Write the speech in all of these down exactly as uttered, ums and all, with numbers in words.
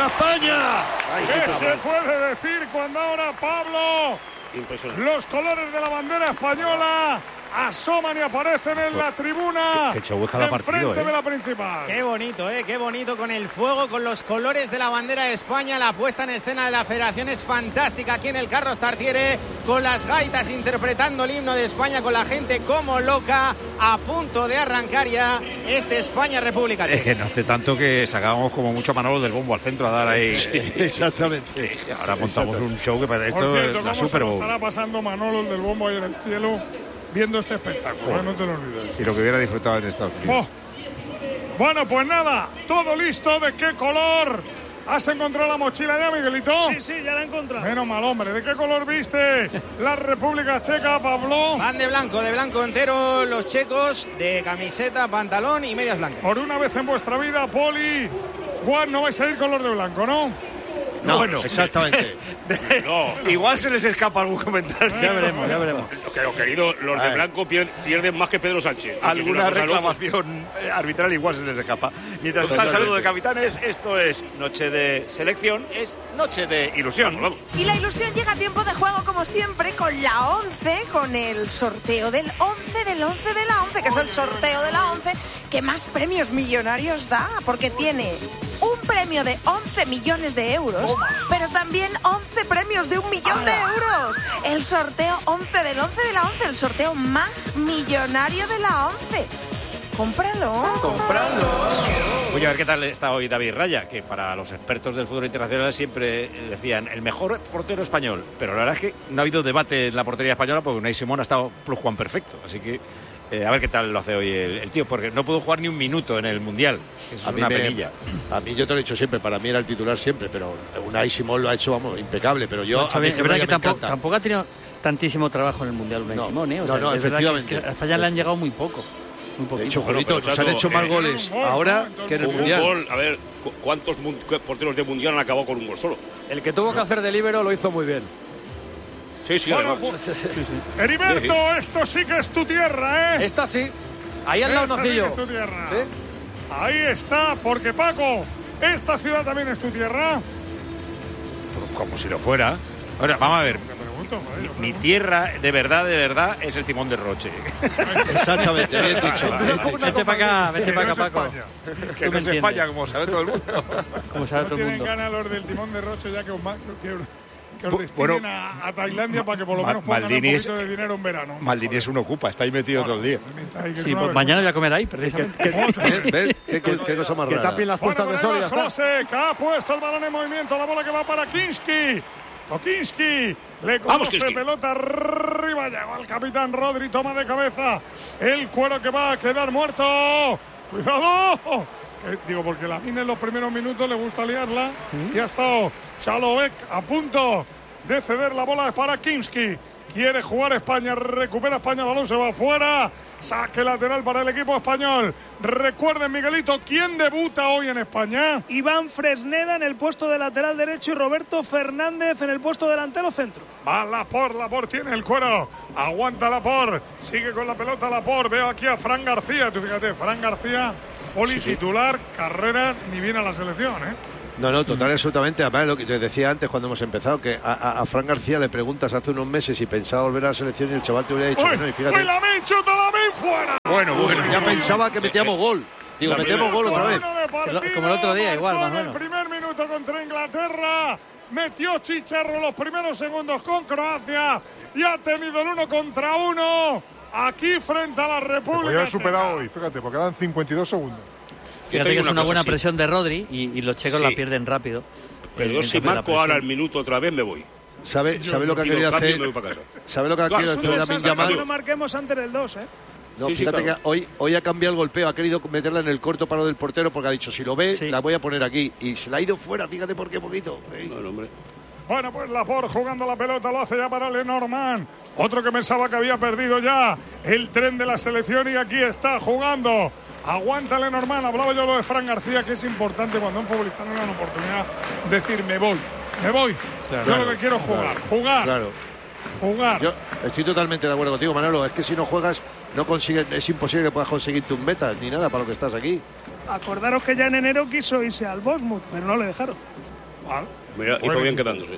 ¡Viva España! Ay, ¿qué se puede decir cuando ahora, Pablo, los colores de la bandera española asoman y aparecen en la tribuna que, que show es cada partido, enfrente ¿eh? de la principal? Qué bonito, ¿eh? Qué bonito con el fuego, con los colores de la bandera de España. La puesta en escena de la Federación es fantástica aquí en el Carlos Tartiere, con las gaitas interpretando el himno de España, con la gente como loca, a punto de arrancar ya este España-República Checa. Es que no hace tanto que sacábamos como mucho a Manolo del bombo al centro a dar ahí. Sí, exactamente. Sí, ahora montamos un show que parece esto cierto, la ¿cómo Super Bowl. se lo estará pasando Manolo el del bombo ahí en el cielo viendo este espectáculo? No te lo olvides. Y lo que hubiera disfrutado en Estados Unidos. Oh. Bueno, pues nada, todo listo. ¿De qué color has encontrado la mochila ya, Miguelito? Sí, sí, ya la he encontrado. Menos mal, hombre. ¿De qué color viste la República Checa, Pablo? Van de blanco, de blanco entero los checos, de camiseta, pantalón y medias blancas. Por una vez en vuestra vida, Poli, Juan, no vais a ir color de blanco, ¿no? No, Bueno, exactamente. No, igual se les escapa algún comentario. Ya veremos, ya veremos. Pero, querido, los de blanco pier- pierden más que Pedro Sánchez. Alguna Es una cosa loca. reclamación eh, arbitral igual se les escapa. Mientras está el saludo de capitanes, esto es noche de selección, es noche de ilusión. Y la ilusión llega a tiempo de juego, como siempre, con la once, con el sorteo del once, del once de la once, que es el sorteo de la once que más premios millonarios da, porque tiene un premio de once millones de euros, pero también once premios de un millón de euros. El sorteo once del once de la once, el sorteo más millonario de la once. ¡Cómpralo! ¡Comprarlo! Voy a ver qué tal está hoy David Raya, que para los expertos del fútbol internacional siempre decían el mejor portero español. Pero la verdad es que no ha habido debate en la portería española porque Unai Simón ha estado plus Juan perfecto. Así que eh, a ver qué tal lo hace hoy el, el tío, porque no pudo jugar ni un minuto en el Mundial. Eso es A mí una me- penilla. A mí yo te lo he dicho siempre, para mí era el titular siempre, pero Unai Simón lo ha hecho, vamos, impecable, pero yo... Macho, a mí es verdad me que tampoco, encanta. tampoco ha tenido tantísimo trabajo en el Mundial Unai No, Simón, ¿eh? O no, sea, no, es verdad que, es efectivamente. que hasta allá le han llegado muy poco. Muy De poquito. hecho, Bueno, Julito, pero, nos han Chato, hecho más eh, goles un gol, ahora ¿no? que en el Un Mundial. gol, a ver, ¿cu- ¿cuántos mun- cu- porteros de mundial han acabado con un gol solo? El que tuvo que hacer de líbero lo hizo muy bien. Sí, sí, Bueno, además. pues, Heriberto, esto sí que es tu tierra, ¿eh? Esta sí. Ahí al lado Esta sí que Nocillo. es tu tierra. ¿Sí? Ahí está, porque Paco, esta ciudad también es tu tierra. Como si lo fuera. Ahora, vamos a ver. Te pregunto, joder, yo Mi pregunto. tierra, de verdad, de verdad, es el Timón de Roche. Exactamente, bien dicho. bien dicho. Vete para acá, vete para acá, No es Paco. España. Que Tú no me es entiendes. España, como sabe todo el mundo. Como sabe No todo el tienen mundo. ganas los del Timón de Roche ya que os, ma- que, que os Bu- destinen bueno, a, a Tailandia para que por lo Ma- menos puedan ganar un Maldini es- poquito de dinero en verano. Maldini es un ocupa, está ahí metido todo el día. Está ahí, que es Sí, una pues vergüenza. mañana voy a comer ahí, precisamente. ¿Ves? ¿Ves? ¿Qué, qué- qué cosa más Que rara? tapien las Bueno, puestas de pero sol y ahí ya va está. Klose, que ha puesto el balón en movimiento, la bola que va para Kinski. Okinski le Vamos, conoce, Kinski. pelota arriba, llegó el capitán Rodri, toma de cabeza el cuero que va a quedar muerto. ¡Cuidado! Que, digo, porque la mina en los primeros minutos le gusta liarla y ha estado Chalovek a punto de ceder la bola para Kinski. Quiere jugar España, recupera España, el balón se va afuera. Saque lateral para el equipo español. Recuerden, Miguelito, ¿quién debuta hoy en España? Iván Fresneda en el puesto de lateral derecho y Roberto Fernández en el puesto delantero centro. Va Lapor, Lapor tiene el cuero. Aguanta Lapor. Sigue con la pelota Lapor. Veo aquí a Fran García. Tú fíjate, Fran García, poli titular, carrera, ni viene a la selección, ¿eh? No, no, total, absolutamente. Además, lo que te decía antes cuando hemos empezado, que a, a, a Fran García le preguntas hace unos meses si pensaba volver a la selección y el chaval te hubiera dicho ¡Uy! que no. Y fíjate, ¡Uy, la Min, chuta la Min fuera! Bueno, bueno. ya pensaba que metíamos gol. Digo, La metemos gol otra vez. Minuto de partido, Como el otro día, igual, marcó más o en el menos. primer minuto contra Inglaterra. Metió Chicharro los primeros segundos con Croacia y ha tenido el uno contra uno aquí frente a la República. Podría haber Checa. superado hoy, fíjate, porque eran cincuenta y dos segundos. Yo Fíjate te que digo es una cosa, buena sí. presión de Rodri y, y los checos Sí. la pierden rápido. Pero yo Eh, si entonces la marco presión. ahora el minuto otra vez me voy. ¿Sabe, ¿sabe lo que ha Pido querido cambio y hacer? me voy para casa. ¿Sabe lo que ha Claro, querido es un hacer desastre, Lamine Yamal? que no marquemos antes del dos, ¿eh? No, Sí, sí, fíjate claro. que hoy, hoy ha cambiado el golpeo, ha querido meterla en el corto paro del portero porque ha dicho, si lo ve, Sí. la voy a poner aquí. Y se la ha ido fuera, fíjate por qué poquito. Sí. No, no, hombre. Bueno, pues Lapor jugando la pelota lo hace ya para Lenormand. Otro que pensaba que había perdido ya el tren de la selección y aquí está jugando. Aguanta Lenormand. Hablaba yo lo de Fran García, que es importante cuando un futbolista no le da una oportunidad decir me voy, me voy. Claro, yo claro, lo que quiero es jugar, claro, jugar, Claro. jugar. Yo estoy totalmente de acuerdo contigo, Manolo. Es que si no juegas, no consigues, es imposible que puedas conseguir tus metas ni nada para lo que estás aquí. Acordaros que ya en enero quiso irse al Bournemouth, pero no le dejaron. Vale. Mira, hizo bien quedándose.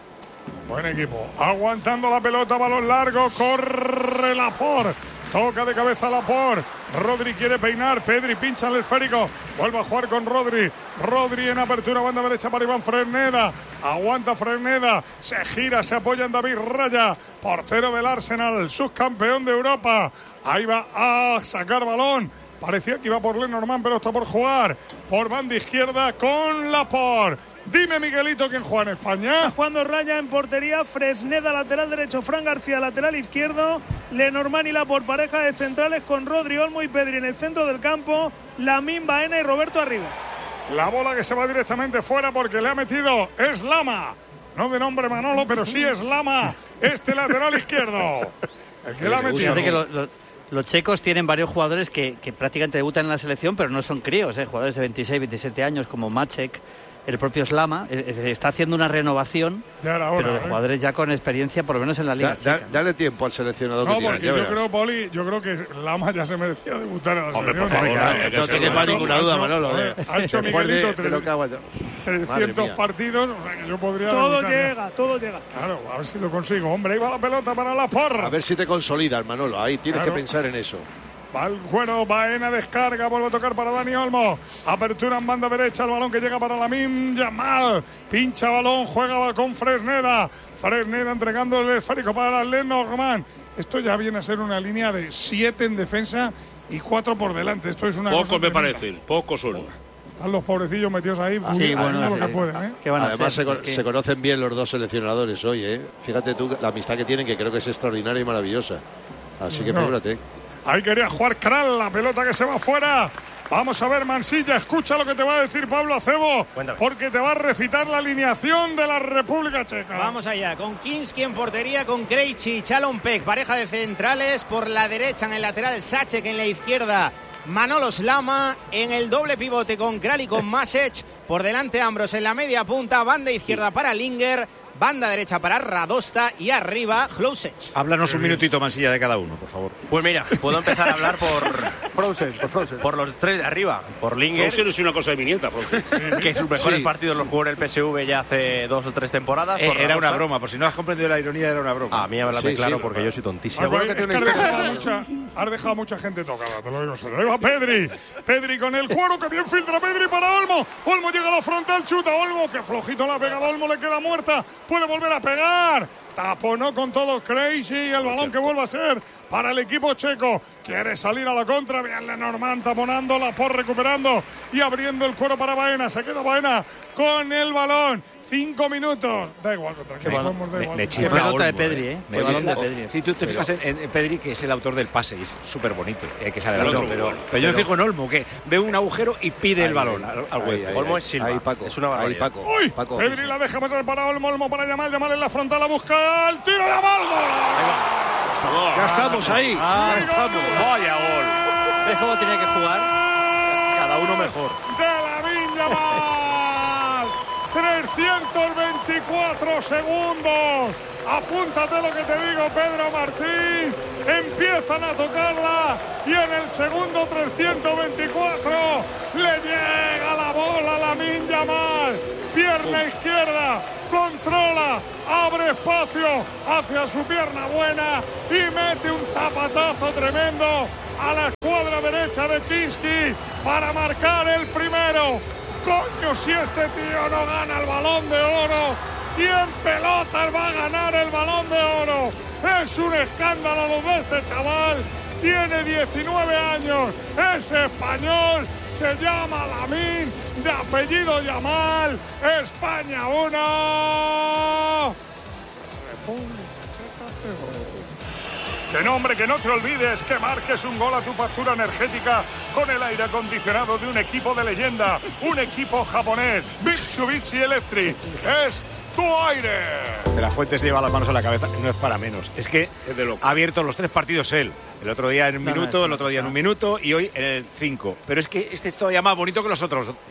Buen equipo. Aguantando la pelota, balón largo, corre Laporte. Toca de cabeza Laporte. Rodri quiere peinar. Pedri pincha el esférico. Vuelve a jugar con Rodri. Rodri en apertura, banda derecha para Iván Fresneda. Aguanta Fresneda. Se gira, se apoya en David Raya. Portero del Arsenal, subcampeón de Europa. Ahí va a sacar balón. Parecía que iba por Lenormand, pero está por jugar. Por banda izquierda con Laporte. Dime, Miguelito, ¿quién juega en España? Está jugando Raya en portería, Fresneda lateral derecho, Fran García lateral izquierdo, Lenormand y Laporte pareja de centrales con Rodri, Olmo y Pedri en el centro del campo, Lamine, Baena y Roberto arriba. La bola que se va directamente fuera porque le ha metido es Lama. No de nombre Manolo, pero sí es Lama, este lateral izquierdo. El que le ha metido. Que lo, lo, los checos tienen varios jugadores que, que prácticamente debutan en la selección, pero no son críos, ¿eh? Jugadores de veintiséis, veintisiete años como Maček. El propio Slama está haciendo una renovación, hora, pero de ¿eh? jugadores ya con experiencia, por lo menos en la Liga da, Checa. Da, dale tiempo al seleccionador. No, que porque tiene, yo creo, Poli, yo creo que Lama ya se merecía debutar en la Hombre, selección. por favor, no, no, no tienes más ninguna duda, Manolo. Eh. Ha hecho Miguelito trescientos partidos, o sea que yo podría... Todo llega, todo llega. Claro, a ver si lo consigo. Hombre, ahí va la pelota para Laporte. A ver si te consolidas, Manolo. Ahí tienes claro. que pensar en eso. Va el juego, Baena descarga, vuelve a tocar para Dani Olmo. Apertura en banda derecha, el balón que llega para Lamine Yamal. Pincha balón, juega con Fresneda. Fresneda entregando el esférico para Lenormand. Esto ya viene a ser una línea de siete en defensa y cuatro por delante. Esto es una Pocos me parecen, pocos son. Están los pobrecillos metidos ahí, ah, sí, bueno, lo sí. que pueden, ¿eh? ¿Qué van a Además hacer? se, Es que... se conocen bien los dos seleccionadores hoy, ¿eh? Fíjate tú la amistad que tienen, que creo que es extraordinaria y maravillosa. Así que no. figúrate. Ahí quería jugar Kral, la pelota que se va fuera. Vamos a ver, Mansilla, escucha lo que te va a decir Pablo Acebo, Cuéntame. porque te va a recitar la alineación de la República Checa. Vamos allá, con Kinski en portería, con Krejci y Chalonpek, pareja de centrales, por la derecha en el lateral Saček, en la izquierda Manolo Slama, en el doble pivote con Kral y con Maček, por delante Ambros en la media punta, banda izquierda para Linger, banda derecha para Radosta y arriba Hlousek. Háblanos un minutito, Mansilla, de cada uno, por favor. Pues mira, puedo empezar a hablar por Frozen, por Frozen, por los tres de arriba, por Linger. Frozen es una cosa de minieta, Frozen. Sí. Que sus mejores sí. partidos los jugó en el P S V ya hace dos o tres temporadas. Eh, era Radosta. Una broma, por si no has comprendido la ironía, era una broma. A mí háblame sí, claro, sí, porque no, yo soy tontísimo. Bueno, que es que has dejado, mucha, has dejado mucha gente tocada, te lo digo. Ahí va Pedri, Pedri con el cuero, que bien filtra Pedri para Olmo. Olmo llega a la frontal, chuta Olmo, que flojito la ha pegado Olmo, le queda muerta, puede volver a pegar. Taponó con todo Krejci y el balón que vuelve a ser para el equipo checo. Quiere salir a la contra, bien Lenormand taponando, Laporte recuperando y abriendo el cuero para Baena. Se queda Baena con el balón. Cinco minutos. Da igual, tranquilo. Bueno, da igual. Le, le Qué pelota de Pedri, ¿eh? Qué balón de Pedri. Si tú te fijas en, en Pedri, que es el autor del pase, y es súper bonito, hay que saber pero, pero, pero, pero, pero yo me fijo en Olmo, que ve un agujero y pide ahí, el balón ahí, al hueco. Olmo es Silva. Ahí, Paco. Es una barbaridad. Ahí, Paco. Uy, Paco, Pedri la deja pasar para Olmo, Olmo para Yamal, Yamal en la frontal a buscar el tiro de Yamal. ¡Gol! Ya estamos ahí. Ah, ya estamos. Vaya gol. ¿Ves cómo tenía que jugar? Cada uno mejor. De Lamine Yamal. trescientos veinticuatro segundos. Apúntate lo que te digo, Pedro Martín. Empiezan a tocarla y en el segundo trescientos veinticuatro le llega la bola a Lamine Yamal. Pierna izquierda, controla, abre espacio hacia su pierna buena y mete un zapatazo tremendo a la escuadra derecha de Kinski para marcar el primero. Coño, si este tío no gana el Balón de Oro, ¿quién pelotas va a ganar el Balón de Oro? Es un escándalo lo de este chaval. Tiene diecinueve años, es español, se llama Lamine, de apellido Yamal. España uno. Que nombre, que no te olvides que marques un gol a tu factura energética con el aire acondicionado de un equipo de leyenda, un equipo japonés, Mitsubishi Electric. Es tu aire. De la Fuente se lleva las manos a la cabeza, no es para menos. Es que es de loco. Ha abierto los tres partidos él. El otro día en un no, minuto, no, el otro día en un minuto y hoy en el cinco. Pero es que este es todavía más bonito que los otros.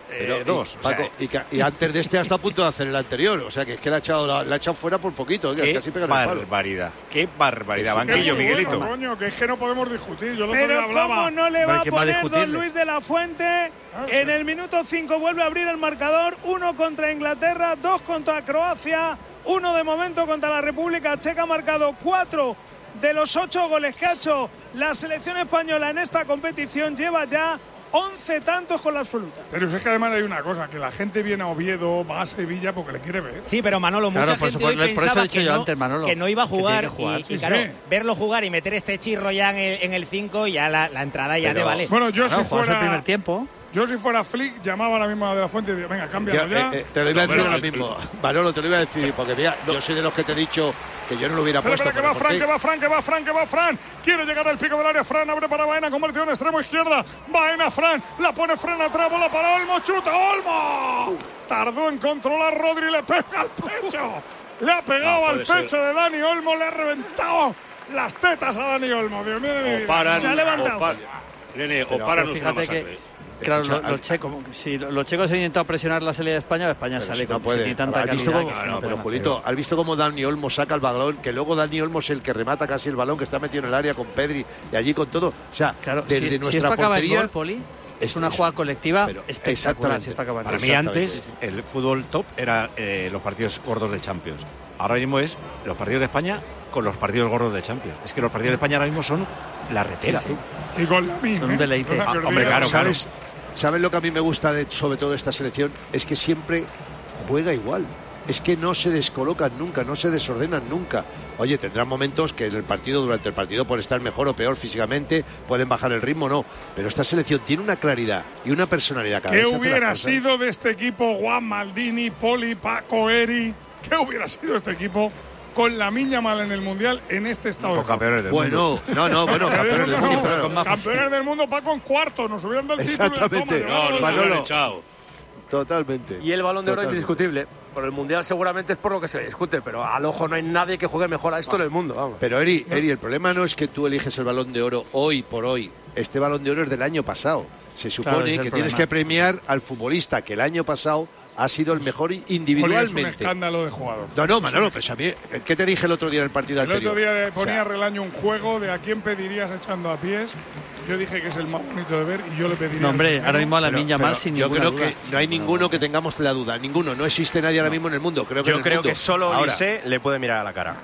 eh, dos. Y, Paco, o sea, y, y antes de este ha estado a punto de hacer el anterior. O sea, que es que la ha echado, la, la ha echado fuera por poquito. Qué casi pega el palo. barbaridad. Qué barbaridad. Sí, Banquillo, qué Miguelito. bueno, coño, que es que no podemos discutir. Yo lo otro Pero día hablaba. ¿cómo no le va a ¿Quién va a poner Don discutirle? Luis de la Fuente? Ah, sí. En el minuto cinco vuelve a abrir el marcador. Uno contra Inglaterra, dos contra Croacia, uno de momento contra la República Checa. Ha marcado cuatro de los ocho goles que ha hecho la selección española en esta competición. Lleva ya once tantos con la absoluta. Pero es que además hay una cosa, que la gente viene a Oviedo, va a Sevilla porque le quiere ver. Sí, pero Manolo, mucha Claro, por gente eso- hoy por eso he pensaba dicho que yo no, antes, Manolo, que no iba a que tiene jugar, que jugar. y, Sí, y claro, sí. verlo jugar y meter este chirro ya en el, en el cinco, ya la, la entrada ya Pero- te vale. Bueno, yo Claro, si juegas el fuera primer tiempo. yo si fuera Flick, llamaba ahora mismo a De la Fuente y decía, venga, cámbialo Ya, ya. eh, eh, te lo iba a decir Bueno, ahora es- mismo. Manolo, te lo iba a decir. Porque mira, yo soy de los que te he dicho que yo no lo hubiera Espera, puesto. espera, que pero va ¿por Fran, qué? que va Fran, que va Fran, que va Fran. Quiere llegar al pico del área. Fran abre para Baena, convertido en extremo izquierda. Baena, Fran, la pone Fran atrás, bola para Olmo, chuta, Olmo. Tardó en controlar Rodri, le pega al pecho. Le ha pegado No, al puede ser. pecho de Dani Olmo, le ha reventado las tetas a Dani Olmo. Dios mío de mi O vida. paran, Se ha levantado. o pa- Nene, o Pero- paran pero o será fíjate que- masacre. Claro, O sea, lo- los, al- checos, si los checos han intentado presionar la salida de España, España Pero sale si no con puede. tiene tanta ¿Has visto calidad cómo- que no, no pero puede Julito, ¿has visto cómo Dani Olmo saca el balón? Que luego Dani Olmo es el que remata casi el balón, que está metido en el área con Pedri y allí con todo. O sea, Claro, desde si, si nuestra esto acaba en portería. gol, Poli, es Esto una es- jugada colectiva pero- espectacular. exactamente. Si esto acaba en Para gol. mí Exactamente, antes sí, sí. el fútbol top era eh, los partidos gordos de Champions. Ahora mismo es los partidos de España con los partidos gordos de Champions. Es que los partidos de España ahora mismo son la repera. tú. Y con la misma. Son un deleite. Ah, hombre, claro, ¿Sabes, ¿Sabes lo que a mí me gusta de, sobre todo de esta selección? Es que siempre juega igual. Es que no se descolocan nunca, no se desordenan nunca. Oye, tendrán momentos que en el partido, durante el partido, por estar mejor o peor físicamente, pueden bajar el ritmo, no. Pero esta selección tiene una claridad y una personalidad cada ¿Qué vez que hace las hubiera cosas. sido de este equipo Juan Maldini, Poli, Paco, Eri? ¿Qué hubiera sido este equipo con la miña mal en el Mundial en este estado de Con campeones del mundo. Bueno, no, no, bueno, Campeones campeones del del mundo, mundo, claro. con más- campeones del mundo, Paco en cuarto, nos hubieran dado el título y Exactamente. toma, No, no, llevamos Manolo. no, lo han echado. Totalmente. Y el Balón de Oro Totalmente. indiscutible. Por el Mundial seguramente es por lo que se discute, pero al ojo no hay nadie que juegue mejor a esto en el mundo. Vamos. Pero Eri, Eri, el problema no es que tú eliges el Balón de Oro hoy por hoy. Este Balón de Oro es del año pasado. Se supone Claro, ese es que el tienes problema. que premiar al futbolista que el año pasado ha sido el mejor Poli, es un individualmente. escándalo de jugador. No, no, Manolo, pues a mí, ¿qué te dije el otro día en el partido El anterior? otro día ponía O sea, Relaño un juego de a quién pedirías echando a pies. Yo dije que es el más bonito de ver y yo le pediría. No, al hombre, primero. ahora mismo a la pero- niña pero mal sin yo ninguna creo duda. que no hay ninguno que tengamos la duda, ninguno. No existe nadie ahora mismo en el mundo. Creo que en Yo el creo mundo. que solo Ahora, Olise le puede mirar a la cara.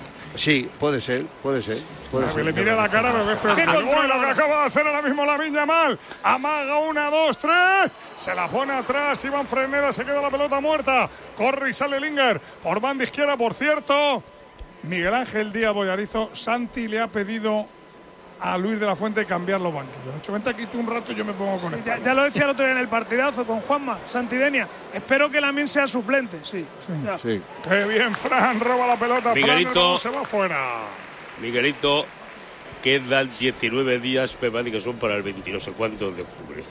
Sí, puede ser, puede ser. Puede Que ser. le mire a la cara, pero ves, pero ¿Qué ¡Uy, control lo que ahora? acaba de hacer ahora mismo la Viña mal! Amaga una, dos, tres. Se la pone atrás. Iván Freneda se queda la pelota muerta. Corre y sale Linger por banda izquierda, por cierto. Miguel Ángel Díaz Boyarizo. Santi le ha pedido a Luis de la Fuente cambiar los banquillos. De hecho, vente aquí tú un rato y yo me pongo con él. Ya, ya lo decía el otro día en el partidazo con Juanma, Santidenia. Espero que Lamine sea suplente, sí. Ya. Sí. Qué bien, Fran. Roba la pelota. Fran, el Miguelito. balón se va fuera. Miguelito, quedan diecinueve días, me parece que son para el veinte no sé cuánto de octubre.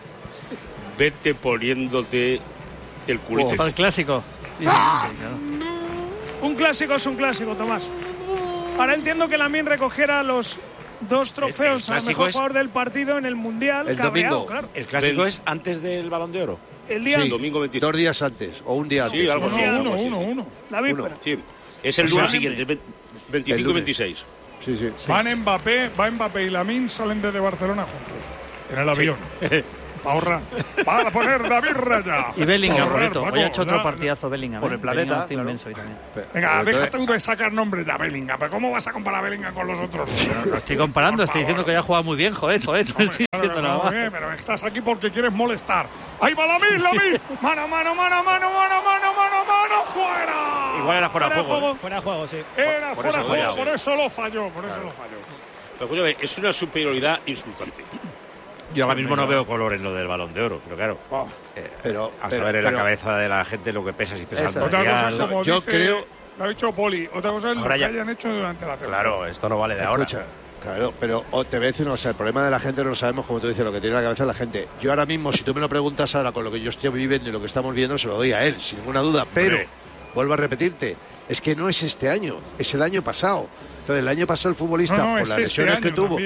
Vete poniéndote el culete. Para el clásico. Sí, ¡Ah! sí, claro. Un clásico es un clásico, Tomás. Ahora entiendo que Lamine recogiera los dos trofeos El- el al mejor clásico jugador del partido en el Mundial. El cabreado, domingo. claro. El clásico Ven. es antes del Balón de Oro. El día Sí, domingo veintidós. dos días antes o un día antes. Sí, algo Uno, así. uno, algo así. uno, uno. la víspera. Sí, es el O sea, lunes siguiente, ve- veinticinco y lunes. veintiséis. Sí, sí. Van Mbappé, va Mbappé y Lamine salen desde Barcelona juntos. En el avión. Para ahorrar. Para poner David Raya. Y Bellingham, Pa' por ahorrar, cierto. Paco. Hoy ha hecho otro Ya- partidazo Bellingham. Por ¿eh? el planeta, Bellingham está claro. inmenso hoy también. Venga, Pero déjate tú de sacar nombres de Bellingham. ¿Pero cómo vas a comparar a Bellingham con los otros? Lo estoy comparando, Por estoy favor. diciendo que ya juega muy bien, joder, joder. No estoy Claro, diciendo no, nada muy más. bien, pero estás aquí porque quieres molestar. Ahí va Lamine, Lamine. Mano, mano, mano, mano, mano, mano, mano, mano, fuera. Igual era fuera de Fuera de juego. juego. ¿eh? Fuera de juego, sí. Era Por fuera de eso juego, fallado. por eso lo falló, por eso lo falló. Pero escúchame, es una superioridad insultante. Yo ahora mismo no veo color en lo del Balón de Oro, pero claro. Oh. eh, Pero- a pero- saber en la pero- cabeza de la gente lo que pesa, si pesa el Exacto. Otra cosa mundial. es como yo dice, creo- lo ha dicho Poli, otra cosa es lo Ahora que ya- hayan hecho durante la temporada. Claro, esto no vale de ahora. Escucha, claro, pero o te voy a decir una cosa, el problema de la gente no lo sabemos, como tú dices, lo que tiene en la cabeza la gente. Yo ahora mismo, si tú me lo preguntas ahora con lo que yo estoy viviendo y lo que estamos viendo, se lo doy a él, sin ninguna duda. Pero, Hombre. vuelvo a repetirte, es que no es este año, es el año pasado. Entonces, el año pasado el futbolista, No, no, por es las este lesiones que año tuvo, también.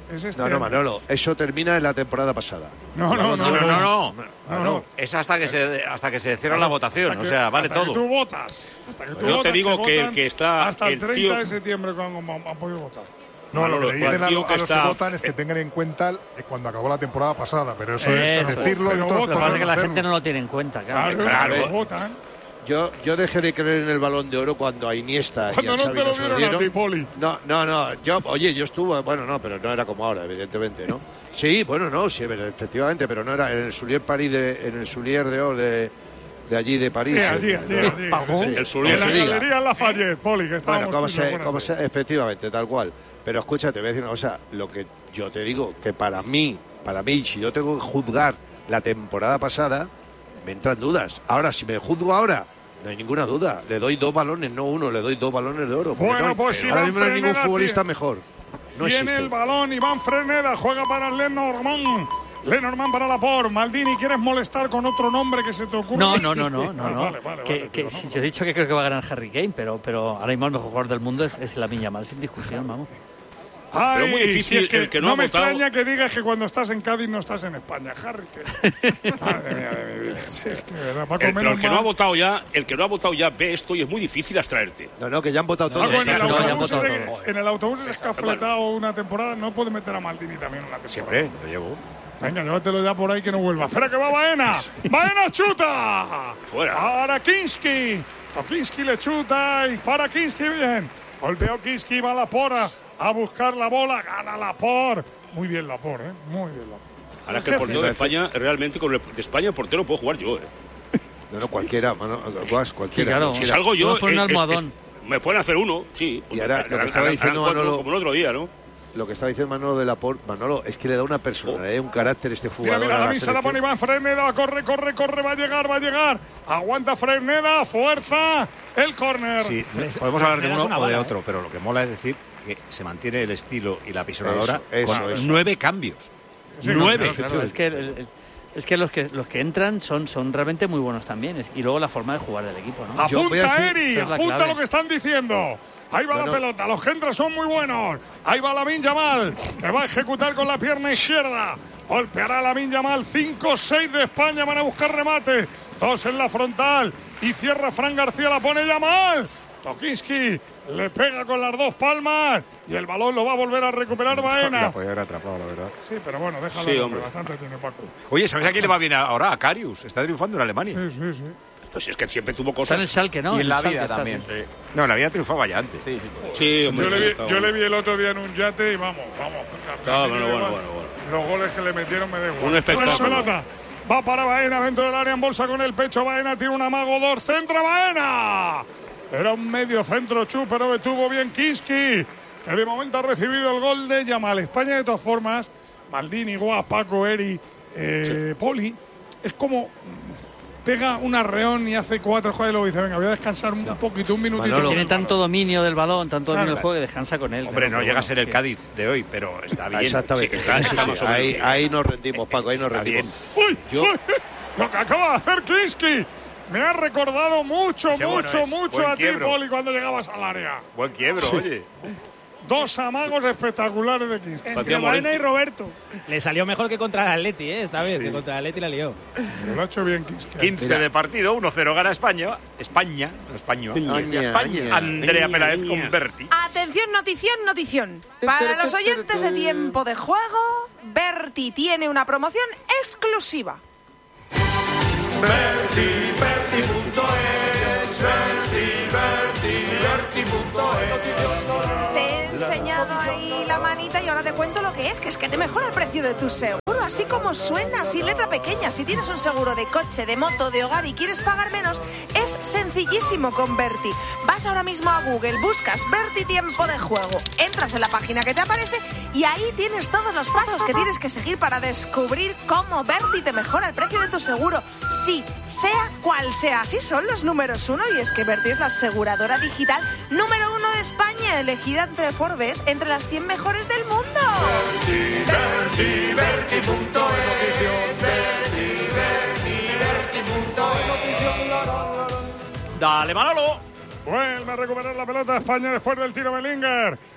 Es este No, no, año. Manolo, eso termina en la temporada pasada. No, no, no, no, no, no, no, no. Es hasta que se hasta que se cierra la votación, Hasta o que- sea, vale hasta todo. Que tú votas. Hasta que tú Yo te votas, digo que el votan que está- hasta el el treinta tío- de septiembre cuando han, han podido votar. No, Manolo, lo que le dicen a, cualquier lo- que a los está- que votan es que tengan en cuenta el- eh, cuando acabó la temporada pasada, pero eso, Eso. es decirlo y Pero otros Lo que pasa es que la hacerlo. gente no lo tiene en cuenta, claro. Claro, claro. pero votan. Yo, yo dejé de creer en el Balón de Oro cuando a Iniesta Cuando y a no Xavi te lo nos dieron a ti, Poli. No, no, no. Yo, oye, yo estuve, bueno, no, pero no era como ahora, evidentemente, ¿no? Sí, bueno, no, sí, efectivamente, pero no era en el Soulier París de, en el Soulier de Oro de, de allí de París. Sí, allí, allí, ¿no? allí. Sí, El En Soulier. la como se diga. galería Lafayette, Poli, que estábamos Bueno, como tú y yo, se, buenas como noches. se- efectivamente, tal cual. Pero escúchate, voy a decir una cosa. Lo que yo te digo, que para mí, para mí, si yo tengo que juzgar la temporada pasada, me entran dudas. Ahora, si me juzgo ahora, no hay ninguna duda. Le doy dos balones, no uno, le doy dos balones de oro. porque Bueno, no hay- pues ahora Iván mismo no hay ningún Freneda futbolista tiene- mejor. No Tiene existe. el balón Iván Freneda, juega para Lenormand. Lenormand para Laporte. Maldini, ¿quieres molestar con otro nombre que se te ocurra? No, no, no, no, no, Ah, no. Vale, vale, que, vale, que- digo, no, yo he dicho que creo que va a ganar Harry Kane, pero, pero ahora mismo el mejor jugador del mundo es, es Lamine Yamal, sin discusión, vamos. Ay, Pero es muy difícil, si es que el que no no ha me votado- extraña que digas que cuando estás en Cádiz no estás en España, Harry. Que... Madre mía de mi vida. Sí, es que, de verdad, Paco, El, pero menos el que no mal. ha votado ya, el que no ha votado ya ve esto y es muy difícil abstraerte. No, no, que ya han votado todos. Paco, en, el no, ya han autobús votado es- todos. en el autobús es escafletado una temporada, no puede meter a Maldini también una temporada. Siempre, lo llevo. Venga, llévatelo ya por ahí que no vuelva. Espera que va Baena. Baena chuta. Fuera. Para Kinski. Kinski le chuta y para Kinski bien. Golpeó Kinski, va Laporte a buscar la bola. Gana Laporte. Muy bien Laporte, ¿eh? Muy bien Laporte. Ahora es que el portero de España, realmente con el de España, el portero puedo jugar yo. ¿eh? No, no, cualquiera, mano, Guas, cualquiera. Sí, claro. Si salgo yo, Vamos a poner un eh, es- almohadón. es- me pueden hacer uno, sí. Y ahora, lo que Harán- estaba harán- diciendo harán cuatro, Manolo- como el otro día, ¿no? Lo que está diciendo Manolo de Laporte, Manolo, es que le da una personalidad y un carácter este Mira, jugador. mira, a la la misa la pone selección. Iván Freneda. Corre, corre, corre. Va a llegar, va a llegar. Aguanta Freneda. Fuerza. El córner. Sí, podemos hablar de Freneda es uno una o de bala, otro, pero lo que mola es decir que se mantiene el estilo y la pisonadora Eso, eso, con eso. nueve cambios. Sí, nueve. Claro, claro, es que, el- el- es que, los, que los que entran son, son realmente muy buenos también. es- Y luego la forma de jugar del equipo, ¿no? Yo voy a Apunta decir- Eri, esa es la apunta clave. lo que están diciendo. Ahí va Bueno. la pelota, los que entran son muy buenos. Ahí va Lamine Yamal, que va a ejecutar con la pierna izquierda. Golpeará Lamine Yamal, cinco seis de España, van a buscar remate. Dos en la frontal y cierra Fran García, la pone Yamal. Tokinski le pega con las dos palmas y el balón lo va a volver a recuperar Baena. La podía haber atrapado, la verdad. Sí, pero bueno, déjalo, Sí, hombre, hombre. bastante tiene Paco. Oye, ¿sabéis a quién le va bien ahora? A Karius. Está triunfando en Alemania. Sí, sí, sí. Pues si es que siempre tuvo Está en el cosas. Schalke, ¿no? Y en la el vida Schalke está, también. sí. No, en la vida triunfaba ya antes. Sí, sí. Sí, hombre. Yo le, sí, vi, estaba yo le bueno. vi el otro día en un yate y vamos, vamos. Estaba A mí me bueno, da bueno, igual. bueno, Los goles que le metieron me da igual. Un espectáculo. Buena pelota. Va para Baena dentro del área en bolsa con el pecho. Baena tiene un amago, dos, centra Baena. Era un medio centro Chu, pero detuvo bien Kinski, que de momento ha recibido el gol de Yamal. España, de todas formas, Maldini, Guas, Paco, Eri, eh, Poli, es como pega un arreón y hace cuatro jugadas y luego dice, venga, voy a descansar un poquito, un minutito. Manolo. con Tiene el tanto balón. dominio del balón, tanto dominio Claro. del juego que descansa con él. Hombre, claro, no pero llega a bueno, ser el sí. Cádiz de hoy, pero está bien. Exactamente. Sí, está- está Sí, más o menos ahí, bien. ahí nos rendimos, Paco, ahí nos Está rendimos. bien. ¡Uy! Yo- uy, lo que acaba de hacer Kinski me ha recordado mucho, Qué bueno mucho, es. mucho Buen a ti, quiebro. Poli, cuando llegabas al área. Buen quiebro, oye. Dos amagos espectaculares de Kinski. Entre Parecía Baena Morente. y Roberto. Le salió mejor que contra el Atleti, ¿eh? Esta vez, que contra el Atleti la lió. Lo ha hecho bien Kinski. quince de partido, uno cero gana España. España, no España. Aña, España. aña. Andrea Peláez con Berti. Atención, notición, notición. Para los oyentes de Tiempo de Juego, Berti tiene una promoción exclusiva. Te he enseñado ahí la manita y ahora te cuento lo que es, que es que te mejora el precio de tu seguro, así como suena, así letra pequeña. Si tienes un seguro de coche, de moto, de hogar y quieres pagar menos, es sencillísimo con Berti. Vas ahora mismo a Google, buscas Berti Tiempo de Juego, entras en la página que te aparece y ahí tienes todos los pasos que tienes que seguir para descubrir cómo Berti te mejora el precio de tu seguro. Sí, sea cual sea, así son los números uno, y es que Berti es la aseguradora digital número uno de España, elegida entre Forbes entre las cien mejores del mundo. Dale, Manolo. Vuelve a recuperar la pelota España después del tiro Bellinger.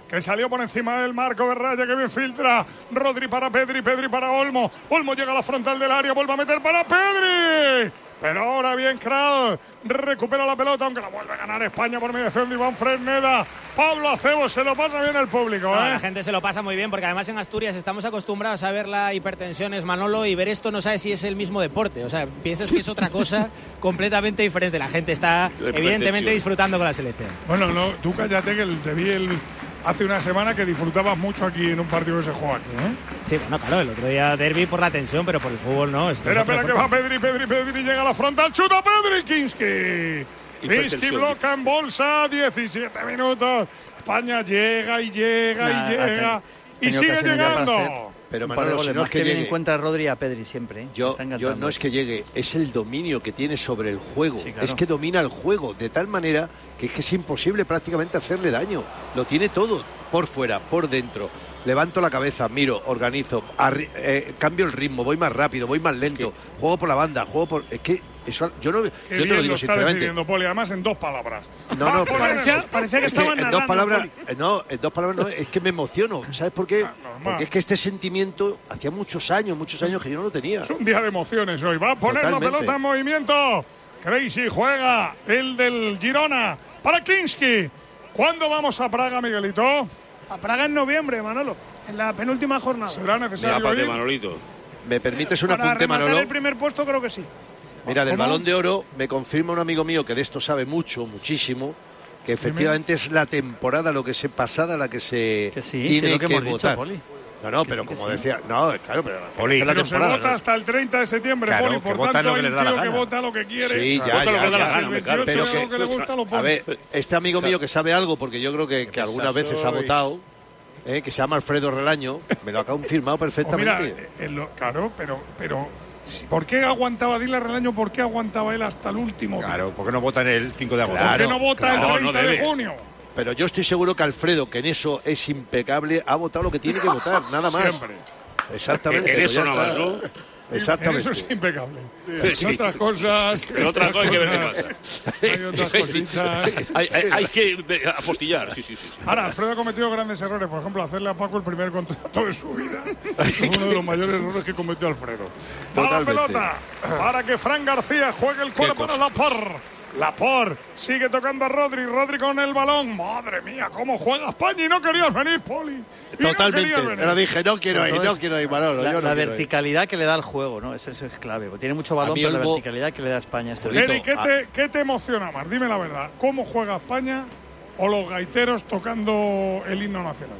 que salió por encima del marco de raya, que bien filtra. Rodri para Pedri, Pedri para Olmo. Olmo llega a la frontal del área, vuelve a meter para Pedri. Pero ahora bien Kral recupera la pelota, aunque la vuelve a ganar España por mediación de Iván Fresneda. Pablo Acebo, se lo pasa bien el público, ¿eh? No, la gente se lo pasa muy bien, porque además en Asturias estamos acostumbrados a ver la hipertensión, es Manolo, y ver esto no sabes si es el mismo deporte. O sea, piensas que es otra cosa completamente diferente. La gente está evidentemente disfrutando con la selección. Bueno, no, tú cállate, que te vi el... hace una semana que disfrutabas mucho aquí en un partido que se juega aquí, ¿eh? Sí, bueno, claro, el otro día derbi por la tensión, pero por el fútbol no. Espera, espera, que va Pedri, Pedri, Pedri, llega a la frontal, chuta Pedri, Kinski. Kinski bloca en bolsa, diecisiete minutos. España llega y llega nah, y llega y sigue llegando. Pero Manolo, si no es que, que llegue en cuenta a Rodri y a Pedri siempre, ¿eh? Yo, yo no es que llegue, es el dominio que tiene sobre el juego. Sí, claro. Es que domina el juego de tal manera que es que es imposible prácticamente hacerle daño. Lo tiene todo, por fuera, por dentro. Levanto la cabeza, miro, organizo, eh, cambio el ritmo, voy más rápido, voy más lento, ¿qué? Juego por la banda, juego por... Es que eso, yo no, Qué yo te lo digo lo está sinceramente. decidiendo Poli, además en dos palabras. No, no, parecía, parecía que estaban en dos palabras, no, en dos palabras no, es que me emociono, ¿sabes por qué? Ah, porque es que este sentimiento hacía muchos años, muchos años que yo no lo tenía. Es un día de emociones hoy. Va a poner Totalmente. La pelota en movimiento. Crazy juega el del Girona para Kinski. ¿Cuándo vamos a Praga, Miguelito? A Praga en noviembre, Manolo, en la penúltima jornada. ¿Será necesario ir? Manolito. ¿Me permites un Para apunte, Manolo? el primer puesto creo que sí. Mira, del ¿Cómo? Balón de Oro me confirma un amigo mío que de esto sabe mucho, muchísimo, que efectivamente es la temporada, lo que se pasada, la que se que sí, tiene sí, que, que hemos votar. dicho, Poli. No, no, que pero sí, como sí. decía, no, claro, pero, Poli, es la pero se temporada, vota ¿no? hasta el treinta de septiembre, Claro, Poli, por que tanto lo que hay les un da la tío que gana. vota lo que quiere. Sí, ya, Vota ya, lo que le da ya, la ya, gana, me cago. Pero Pero lo que le gusta lo A pone. ver, este amigo mío que sabe algo, porque yo creo que, que algunas veces ha votado, eh, que se llama Alfredo Relaño, me lo ha confirmado perfectamente. Oh, mira, eh, lo, claro, pero, pero ¿por qué aguantaba, dile a Relaño, por qué aguantaba él hasta el último día? Claro, ¿por qué no votan el cinco de agosto? ¿Por Claro, qué no vota claro, el treinta no de debe. junio? Pero yo estoy seguro que Alfredo, que en eso es impecable, ha votado lo que tiene que votar, nada más. Siempre. Exactamente. En pues eso ya nada está. más, ¿no? Exactamente. En eso es impecable. Sí. En otras cosas. En otras cosas hay que ver qué pasa. Hay otras cositas. hay, hay, hay que apostillar, sí, sí, sí, sí. Ahora, Alfredo ha cometido grandes errores. Por ejemplo, hacerle a Paco el primer contrato de su vida. Es uno de los mayores errores que cometió Alfredo. Va la pelota para que Fran García juegue el cuero para Laporte. Laporte sigue tocando a Rodri. Rodri con el balón. Madre mía, cómo juega España. Y no querías venir, Poli. Y Totalmente. No Te lo dije, no quiero ir, no quiero ir, Manolo. La, yo no la quiero verticalidad ir. que le da al juego, ¿no? Eso, eso es clave. Tiene mucho balón, pero la algo... verticalidad que le da a España. Este Eri, ¿qué te, ¿qué te emociona más? Dime la verdad. ¿Cómo juega España o los gaiteros tocando el himno nacional?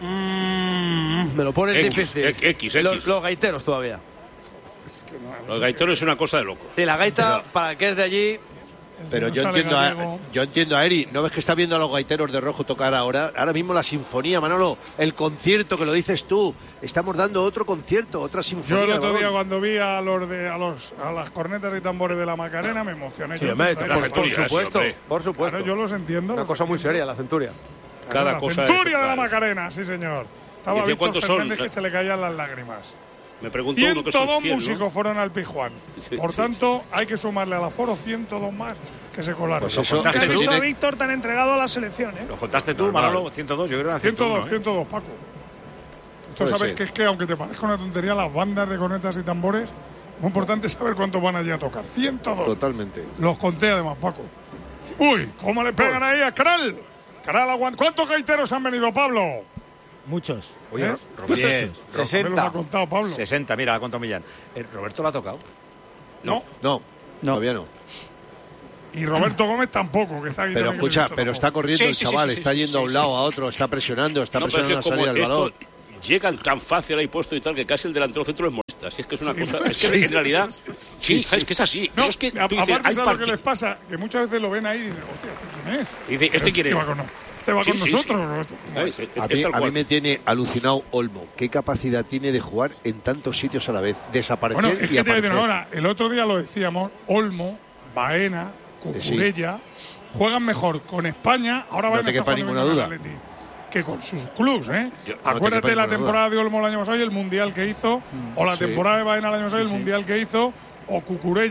Mm, me lo pones X, difícil. X, X. Los, los gaiteros todavía. Es que no, Los gaiteros es una cosa de loco. Sí, la gaita, Pero- para el que es de allí. Pero yo sale entiendo, a, gallego. yo entiendo a Eri. ¿No ves que está viendo a los gaiteros de rojo tocar ahora? Ahora mismo la sinfonía, Manolo. El concierto que lo dices tú. Estamos dando otro concierto, otra sinfonía. Yo el otro balón. día cuando vi a los de a los a las cornetas y tambores de la Macarena me emocioné. Sí, Yo, hombre, por- por, por Centuria, sí, supuesto. hombre. Por supuesto. Claro, yo los entiendo. Una los cosa muy seria, la centuria. Cada la cosa centuria es- de la Macarena, sí señor. Estaba ¿Y de Víctor cuántos son? Fernández que se le caían las lágrimas. Me preguntó uno que ciento son dos cien, ¿no? músicos fueron al Pijuán. Sí, Por sí, tanto, hay que sumarle al aforo ciento dos más que se colaron. Pues eso, contaste He eso tú, visto a tiene- Víctor tan entregado a la selección, ¿eh? ¿Lo contaste tú, Normal. Manolo? ciento dos, yo creo que era ciento dos, ciento uno, ¿eh? ciento dos, Paco. Esto Puede sabes ser. que es que, aunque te parezca una tontería, las bandas de cornetas y tambores, muy importante es saber cuántos van allí a tocar. ciento dos. Totalmente. Los conté además, Paco. Uy, ¿cómo le pegan ahí a Kral? Kral aguanta. ¿Cuántos gaiteros han venido, Pablo? Muchos. Oye, ¿Eh? Roberto, Bien. Me los ha sesenta. contado Pablo. sesenta, mira, la contó Millán. Eh, ¿Roberto lo ha tocado? No. No, No. todavía no. Y Roberto Gómez tampoco, que está aquí. Pero también, que escucha, le gusta pero tampoco. está corriendo Sí, el sí, sí, chaval, sí, está sí, yendo sí, a un sí, lado, sí. a otro, está presionando, está No, pero es presionando que la salida como del esto balón. llegan tan fácil ahí puesto y tal que casi el delantero centro les molesta. Si es que es una Sí, cosa. sí, Es que sí, en realidad. sí, sí, Sí, es que es así. No, Pero es que a- tú dices, aparte, hay ¿sabes lo que parti- les pasa? Que muchas veces lo ven ahí y dicen, hostia, ¿este quién es? Y dice, ¿este quién es? va con, este va Sí, con sí, nosotros. sí. Roberto. ¿Sabes? Es- A es mí, tal a mí cual. me tiene alucinado Olmo. ¿Qué capacidad tiene de jugar en tantos sitios a la vez? Desaparecer Bueno, es y que te voy a decir aparecer. una hora. El otro día lo decíamos, Olmo, Baena, Cucurella, juegan mejor con España. Ahora No Baena te está quepa jugando ninguna bien duda. con el Atleti, que con sus clubs, ¿eh? Yo- no te Acuérdate quepa la ninguna temporada de Olmo el año pasado y el Mundial que hizo, o la Sí. temporada de Baena el año pasado y el Mundial que hizo, o Cucurella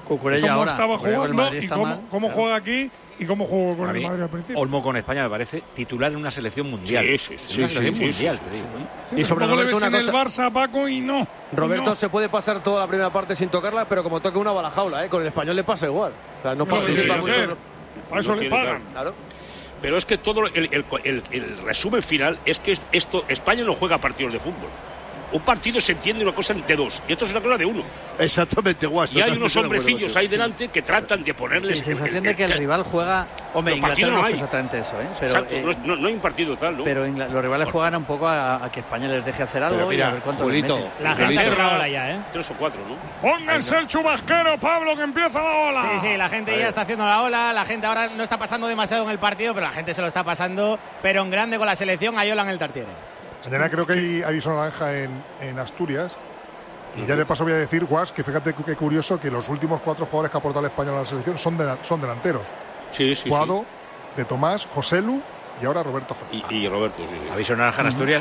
Cucurella cómo ahora, estaba Cucurella con el jugando Madrid y está cómo, mal. cómo Claro. juega aquí y cómo jugó con A el mí, Madrid al principio. Olmo con España me parece titular en una selección mundial. Sí, sí, sí. En una Sí, selección sí, sí, mundial, sí, te digo. Sí, Y sobre tampoco le Roberto ves una en el Barça, Paco, y no. Roberto no. se puede pasar toda la primera parte sin tocarla, pero como toque una bala jaula, ¿eh? Con el español le pasa igual. O sea, no No, participa sí, sí, mucho. hacer. Para eso No le tiene pagan. Claro. Pero es que todo el, el- el- el resumen final es que esto España no juega partidos de fútbol. Un partido se entiende una cosa de dos y esto es una cosa de uno. Exactamente, Guas. Y hay totalmente unos de acuerdo hombrecillos contigo. ahí delante que tratan de ponerles. Sí, sensación de que el rival juega. Hombre, Pero partido Inglaterra no no es hay. exactamente eso, ¿eh? Pero, Exacto, eh, no, es- no- no hay un partido tal, ¿no? pero Ingla- los rivales juegan un poco a, a que España les deje hacer algo Pero y mira, a ver cuánto les Julito, meten. La gente hace una ola ya, ¿eh? Tres o cuatro, ¿no? Pónganse el chubasquero, Pablo, que empieza la ola. Sí, sí, la gente ya está haciendo la ola, la gente ahora no está pasando demasiado en el partido, pero la gente se lo está pasando, pero en grande con la selección, Ayola en el Tartiere. Mañana creo que hay aviso naranja en, en Asturias. Y ya de paso voy a decir, Guas, que fíjate qué curioso que los últimos cuatro jugadores que ha aportado el español a la selección son, de, son delanteros. Sí, sí, Guado, De Tomás, Joselu y ahora Roberto Fernández. sí. Y, y Roberto, sí, sí. Aviso naranja en Asturias.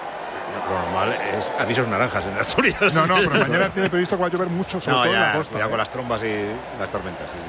Lo normal es avisos naranjas en Asturias. No, no, pero mañana tiene previsto que va a llover mucho, sobre No, todo en la ya, costa. cuidado ¿eh? con las trombas y las tormentas. Sí,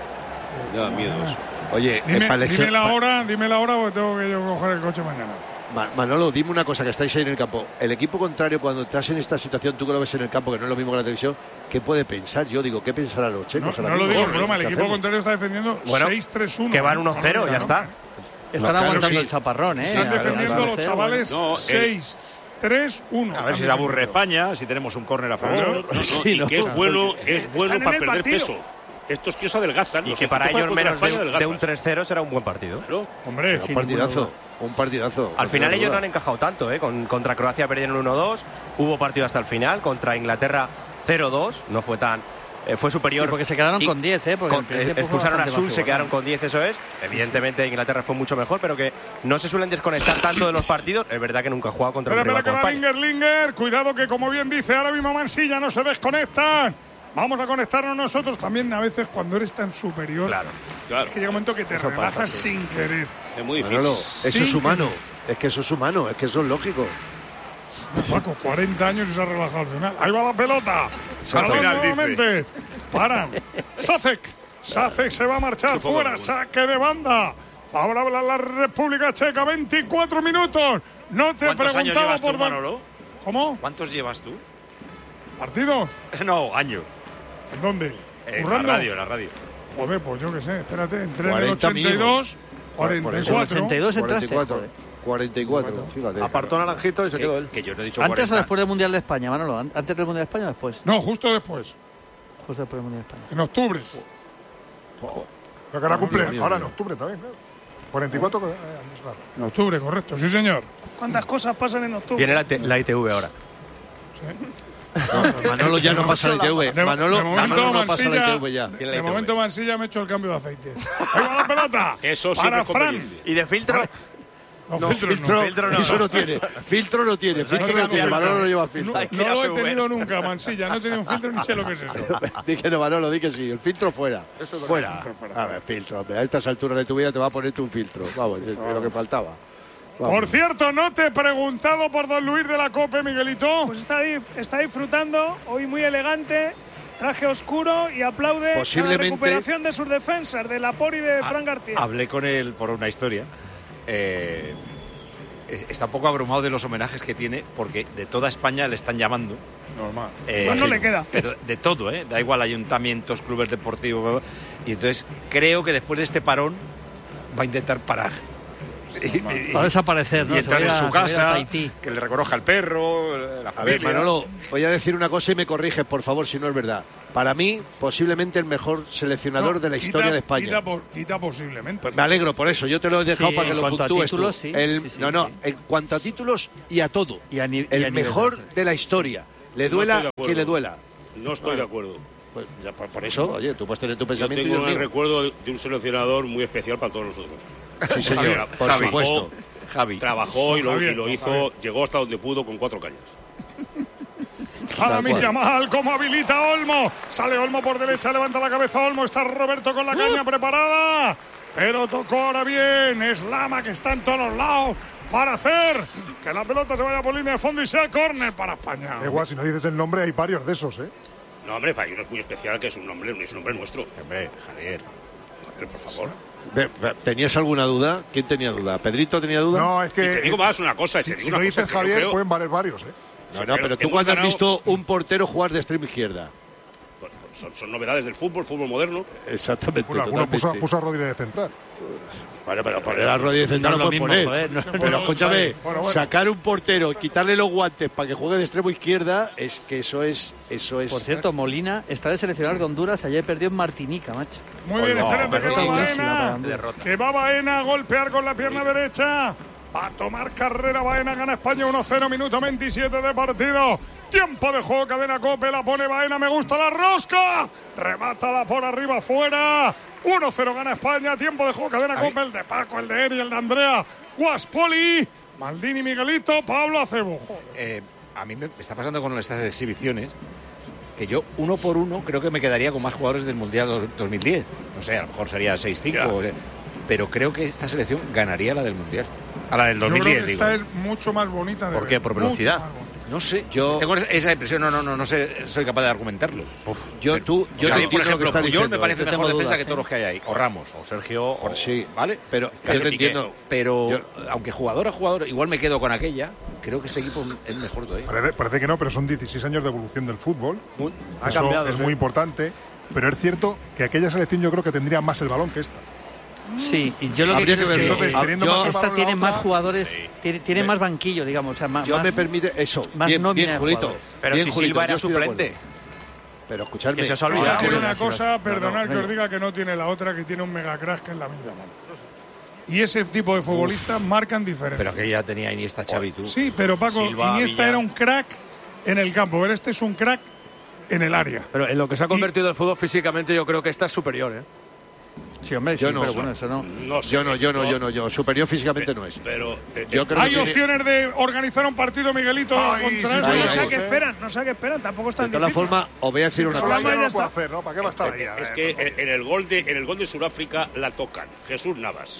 sí. Da miedo eso. Oye, Dime, para el dime ex- la pa- hora, dime la hora porque tengo que yo coger el coche mañana. Ma- Manolo, dime una cosa, que estáis ahí en el campo. El equipo contrario, cuando estás en esta situación, tú que lo ves en el campo, que no es lo mismo que la televisión, ¿qué puede pensar? Yo digo, ¿qué pensarán los No, checos? no ahora lo mismo? digo en broma, el ¿Qué equipo hacemos? contrario está defendiendo Bueno, seis tres uno. que van uno cero, ya está. Están claro, aguantando sí. el chaparrón, ¿eh? Están Al- defendiendo al los parecer, chavales No, el- seis tres uno. A ver si se aburre España, si tenemos un córner a favor. No, no, no, Sí, y no. que es bueno, es bueno en para el perder partido. peso. Estos tíos adelgazan. Y los que para equipos ellos contra menos de, España un- de adelgazan. un tres cero será un buen partido. Claro. Hombre, Un sin partidazo, ninguna un partidazo. Al no final tengo ellos no duda. han encajado tanto, ¿eh? Con, contra Croacia perdieron uno dos, hubo partido hasta el final, contra Inglaterra cero dos, no fue tan... eh, fue superior. Sí, porque se quedaron Y con diez, ¿eh? Porque con- en principio eh, fue expulsaron a bastante Sul, más se igualado. quedaron con diez, eso es. Evidentemente Inglaterra fue mucho mejor, pero que no se suelen desconectar tanto de los partidos. Es verdad que nunca ha jugado contra un Espera, rival espera, como que va España. Linger, Linger. Cuidado que, como bien dice ahora mismo Mansilla, no se desconectan. Vamos a conectarnos nosotros también a veces cuando eres tan superior. Claro. Claro. Es que llega un momento que te Eso relajas pasa, sí. sin querer. Es muy difícil. Manolo, eso Sí, es humano. que- Es que eso es humano, es que eso es lógico. Paco, cuarenta años y se ha relajado al final. Ahí va la pelota. Se ha Balón final, dice. nuevamente. Paran. Sacek. Sacek se va a marchar Qué poco fuera. vergüenza. Saque de banda. Favorable a la República Checa. veinticuatro minutos. No te ¿Cuántos años preguntaba llevas por tú, dónde. Manolo? ¿Cómo? ¿Cuántos llevas tú? ¿Partidos? No, año. ¿En dónde? En la ¿Currando? radio, en la radio. Joder, pues yo qué sé. Espérate. Entré en el cuarenta ochenta y dos. Por eso. cuarenta y En el cuatro. ochenta y dos entraste, cuarenta y cuatro. joder. cuarenta y cuatro, fíjate. Apartó Naranjito y se quedó él. Que, que yo no he dicho ¿Antes cuarenta. o después del Mundial de España, Manolo? ¿An- ¿Antes del Mundial de España o después? No, justo después. Justo después del Mundial de España. En octubre. Pero que ahora cumple, mío, ahora en mío. octubre también, claro. cuarenta y cuatro eh, años, claro. En octubre, correcto. Sí, señor. ¿Cuántas cosas pasan en octubre? Tiene la, te- la I T V ahora. Manolo ya no pasa la I T V. De- Manolo, de momento, Manolo no pasa la Mansilla- I T V ya. Tiene la De I T V. momento Mansilla me ha hecho el cambio de aceite. Ahí va la pelota. Eso para siempre es Fran. conveniente. ¿Y de filtro? No, No, filtros Filtro, no. filtro no. eso no tiene. Filtro no tiene. Filtro no tiene. Manolo no lleva filtro. Hay que No ir a lo he C V. tenido nunca, Mansilla. No he tenido un filtro ni sé lo que es eso. Di que no, Manolo, di que sí. El filtro fuera. Fuera. A ver, filtro, hombre. A estas alturas de tu vida te va a ponerte un filtro. Vamos, es lo que faltaba. Vamos. Por cierto, no te he preguntado por don Luis de la Cope, Miguelito. Pues está, dif- está disfrutando, hoy muy elegante, traje oscuro y aplaude Posiblemente- la recuperación de sus defensas, de Laporte y de Fran García. Hablé con él por una historia. Eh, eh, está un poco abrumado de los homenajes que tiene, porque de toda España le están llamando. Normal. Eh, Pues no le queda. Pero de todo, ¿eh? Da igual, ayuntamientos, clubes deportivos. Y entonces creo que después de este parón va a intentar parar. Y, y- Va a desaparecer, ¿no? y entrar Se en va a su ir a- se va a ir a casa, Tahití. que le recoja el perro, la A ver, familia. Manolo, voy a decir una cosa y me corriges, por favor, si no es verdad. Para mí, posiblemente el mejor seleccionador No, de la quita- historia de España. Quita, por- quita posiblemente. Me alegro por eso, yo te lo he dejado Sí, para que en lo cuanto a puntúes tú. títulos, sí. El- Sí, sí, no, no, sí. en cuanto a títulos y a todo. Y a ni- y el a nivel, mejor sí. de la historia. Le No duela estoy de acuerdo. quien le duela. No estoy de acuerdo. Pues ya por, por eso, oye, tú puedes tener tu Yo pensamiento y tengo el el mío. recuerdo de un seleccionador muy especial para todos nosotros. Sí, señor, Javier, por Javi. supuesto. Javi. Trabajó y lo, Javier, y lo don hizo, Javier. llegó hasta donde pudo con cuatro cañas. Para mí, cual. Yamal, como habilita Olmo. Sale Olmo por derecha, levanta la cabeza Olmo. Está Roberto con la caña preparada. Pero tocó ahora bien. Es Lama que está en todos los lados para hacer que la pelota se vaya por línea de fondo y sea córner para España. Da igual, si no dices el nombre, hay varios de esos, ¿eh? No, hombre, para ellos es muy especial, que es un nombre, es un nombre nuestro. Hombre, Javier. Javier, por favor. ¿Tenías alguna duda? ¿Quién tenía duda? ¿Pedrito tenía duda? No, es que. Y te digo más una cosa. Si, te digo si una lo dices cosa Javier, creo... pueden valer varios, ¿eh? No, no, pero tú cuando has visto un portero jugar de extremo izquierda. Pues, pues son, son novedades del fútbol, fútbol moderno. Exactamente. Bueno, alguno puso, puso a Rodríguez de central. Bueno, pero poner a Rodríguez de central no, no lo puedes poner. Joder, no, pero no, escúchame, bueno, bueno. sacar un portero, quitarle los guantes para que juegue de extremo izquierda, es que eso es. eso es. Por cierto, Molina está de seleccionador de Honduras, ayer perdió en Martinica, macho. Muy bien, no, espérate que va Baena. Que va Baena a golpear con la pierna derecha. A tomar carrera Baena, gana España uno cero, minuto veintisiete de partido. Tiempo de juego, cadena Cope, la pone Baena, me gusta la rosca. Remátala por arriba, fuera. uno cero gana España, tiempo de juego, cadena Cope, el de Paco, el de Eri, el de Andrea, Guaspoli, Maldini, Miguelito, Pablo Acebo. Eh, a mí me está pasando con estas exhibiciones que yo, uno por uno, creo que me quedaría con más jugadores del Mundial dos mil diez. No sé, a lo mejor sería seis cinco, pero creo que esta selección ganaría la del Mundial. A la del dos mil diez, yo creo que digo. Esta es mucho más bonita. De ¿Por qué? ¿Por velocidad? No sé, yo tengo esa impresión, no, no, no, no sé, soy capaz de argumentarlo. Uf, yo, tú, yo o sea, te por ejemplo, Puyol diciendo, me parece mejor defensa dudas, que todos los que hay ahí, o Ramos, o Sergio, o, sí, ¿vale? Pero yo te entiendo. Pero yo, aunque jugador a jugador, igual me quedo con aquella. Creo que este equipo es mejor todavía. Parece, parece que no, pero son dieciséis años de evolución del fútbol. Muy, ha Eso cambiado, es ¿sí? muy importante. Pero es cierto que aquella selección yo creo que tendría más el balón que esta. Sí, y yo lo que Habría creo que es que entonces, yo, esta tiene más jugadores, sí. tiene, tiene más banquillo, digamos. O sea, más, yo me permite eso. Más bien, nómina bien, de Julito. Pero bien, si Julito, Silva era suplente. Pero escuchadme. Que se os ha olvidado. Tiene una cosa, perdonad no, que no. os diga que no tiene la otra, que tiene un mega crack que es la misma. Y ese tipo de futbolistas Uf. marcan diferencia. Pero que ya tenía Iniesta, Xavi, tú. Sí, pero Paco, Silva, Iniesta Villa. era un crack en el campo. Pero este es un crack en el área. Pero en lo que se ha convertido y... el fútbol físicamente, yo creo que esta es superior, ¿eh? Sí, hombre, yo sí, no, pero bueno, eso no. no sé, yo no, yo no, yo no, yo. Superior físicamente pero, no es. Pero eh, yo creo hay que opciones tiene... de organizar un partido, Miguelito. Ay, contra sí, eso. sí, no sé a sí, qué sí. esperan, no sé a qué esperan, tampoco es tan De todas difícil. formas, os voy a decir una Eso cosa. no lo ya puede está. hacer, ¿no? ¿Para qué va a estar ahí? A es ver, que por favor. en el gol de en el gol de Sudáfrica la tocan Jesús Navas,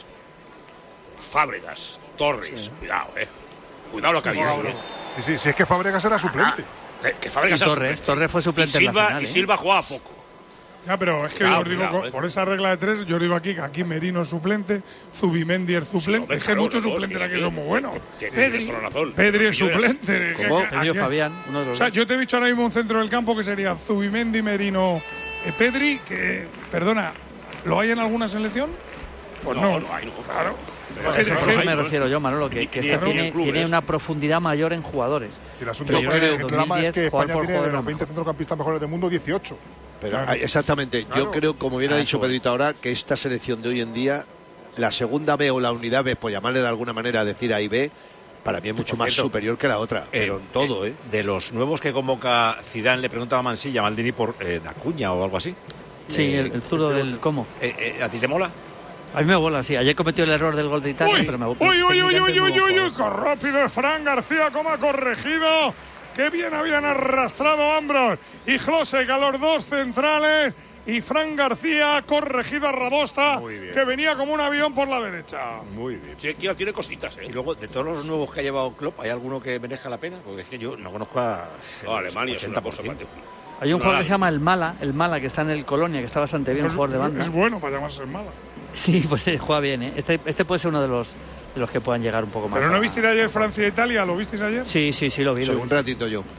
Fábregas, Torres. Sí. Cuidado, eh. Cuidado lo que había. Sí, sí, sí, si es que Fábregas era suplente. Ah, que, que Fábregas Y era Torres, suplente. Torres fue suplente y en Silva, la final, y ¿eh? Silva jugaba poco. Ya, pero es que Claro, yo os digo, claro, por, eh. por esa regla de tres, yo os digo aquí que aquí Merino es suplente, Zubimendi es suplente. Sí, hombre, es que hay claro, muchos no, no, suplentes sí, aquí sí, son muy buenos. que- que Pedri, tienes toda la razón. Pedri es Señores. suplente. que- ¿Cómo? que- Pedri o aquí- Fabián, uno de los O sea, dos. yo te he dicho ahora mismo un centro del campo que sería Zubimendi, Merino, eh, Pedri, que, perdona, ¿lo hay en alguna selección? Pues no, No, no hay, no. claro. Pero Sí, Eso sí, por eso sí. me refiero yo, Manolo, que, Ni- que ni- esta ni tiene, en clubes. tiene una profundidad mayor en jugadores. Y el asunto Pero yo es creo que que el drama es que jugar España por tiene de jugador los era veinte centrocampistas mejores del mundo, dieciocho. Pero, Claro. ah, exactamente. Claro. Yo creo, como bien ha Ah, dicho eso bueno. Pedrito ahora, que esta selección de hoy en día, la segunda B o la unidad B, por llamarle de alguna manera, decir A y B, para mí es mucho Por más cierto, superior que la otra. Eh, pero en todo, ¿eh? De los nuevos que convoca Zidane, le preguntaba a Mansilla, a Maldini por eh, Dacuña o algo así. Sí, Eh, el, el zurdo del cómo. eh, eh, ¿A ti te mola? A mí me mola, sí. Ayer cometió el error del gol de Italia, Uy, pero me uy, uy, uy, uy, uy, uy, uy, uy, qué rápido es Fran García, cómo ha corregido. Qué bien habían arrastrado Ambros y Josek a los dos centrales. Y Fran García ha corregido a Radosta, que venía como un avión por la derecha. Muy bien. Sí, que tiene cositas, Y ¿eh? luego, de todos los nuevos que ha llevado Klopp, ¿hay alguno que merezca la pena? Porque es que yo no conozco a No, Alemania es una cosa ochenta por ciento. particular. Hay un No, jugador la- que se llama el Mala, el Mala, que está en el Colonia, que está bastante bien, un jugador de banda. Es bueno para llamarse mala. Sí, pues eh, juega bien, ¿eh? Este, este puede ser uno de los, de los que puedan llegar un poco más. Pero no a- visteis ayer Francia-Italia, ¿lo visteis ayer? Sí, sí, sí, lo vi. Sí, Lo vi. un ratito yo.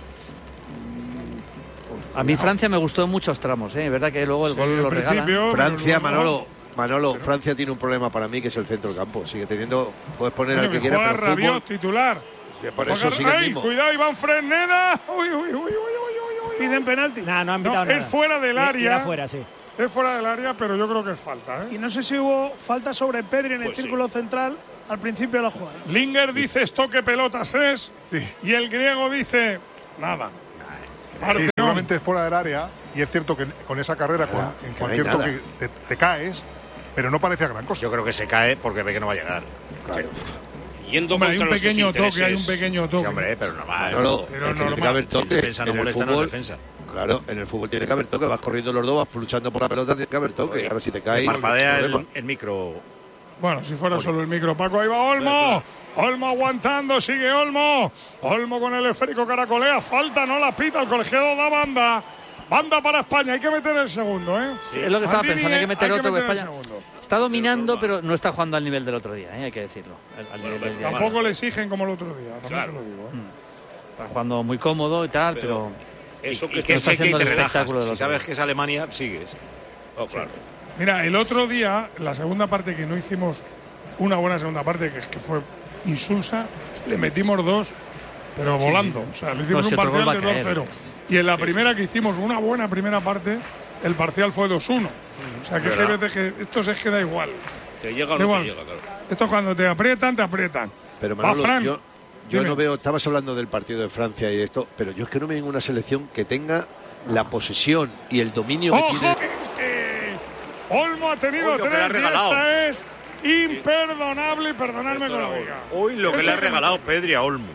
A mí Francia me gustó en muchos tramos, ¿eh? Es verdad que luego el Sí, gol al lo regalan. principio, Francia, pero luego- Manolo, Manolo, Francia tiene un problema para mí que es el centro del campo. Sigue teniendo, puedes poner Coño, al que que quiera, juega pero fútbol, Rabiot, titular. por eso Juega- sigue el ¡Ay, mismo. cuidado, Iván Fresneda! Uy, uy, uy, uy, uy, uy, uy, uy. Piden penalti. Nah, no han No, pitado nada. es fuera del Y- y área. Era fuera, sí. Es fuera del área, pero yo creo que es falta, ¿eh? Y no sé si hubo falta sobre Pedri en el Pues sí. círculo central al principio de la jugada. Linger dice esto que pelotas es. Sí. Y el griego dice nada. Sí, Partenón. seguramente es fuera del área. Y es cierto que con esa carrera, con, Nada, en que cualquier no hay toque, te, te caes, pero no parece gran cosa. Yo creo que se cae porque ve que no va a llegar. Claro. Yendo Hombre, hay contra un nuestros pequeño toque, hay un intereses. pequeño Sí, toque. hombre, pero normal. Manolo, pero es que tiene normal. que haber Si toque. el defensa no en el molesta, no es fútbol, defensa. claro, en el fútbol tiene que haber toque. Vas corriendo los dos, vas luchando por la pelota, tiene que haber toque. Ahora si te caes, Parpadea el, problema. el micro. Bueno, si fuera solo el micro, Paco, ahí va Olmo. Olmo aguantando, sigue Olmo. Olmo con el esférico caracolea. Falta, no la pita, el colegiado da banda. Banda para España, hay que meter el segundo, ¿eh? Sí, es lo que estaba Maldini, pensando, hay que meter hay otro que que meter el España segundo. está dominando, pero no está jugando al nivel del otro día, ¿eh? Hay que decirlo. Al, al nivel del día. Tampoco le exigen como el otro día, también Claro. te lo digo. ¿eh? Está jugando muy cómodo y tal, pero, pero eso y, que, y que no es está que, que siendo te el relajas. espectáculo del Si otro sabes día. que es Alemania, sigues. Oh, claro. Mira, el otro día, la segunda parte que no hicimos una buena segunda parte, que, que fue insulsa, le metimos dos, pero Sí, volando. sí. O sea, le hicimos No, si un otro gol parcial va a de dos caer. cero. Y en la primera que hicimos una buena primera parte, el parcial fue dos uno. O sea, que hay ¿Verdad? veces que esto es que da igual. Te llega o Da no igual. te llega, claro. Esto es cuando te aprietan, te aprietan. Pero Va, Manolo, Fran. yo, yo Dime. no veo, estabas hablando del partido de Francia y de esto, pero yo es que no veo ninguna selección que tenga la posesión y el dominio que ¡Ojo! tiene. Es que Olmo ha tenido Uy, lo que le ha tres y regalado. esta es imperdonable y perdonadme con lo que diga. Uy, lo que Esto le ha hay que regalado Pedri a Olmo.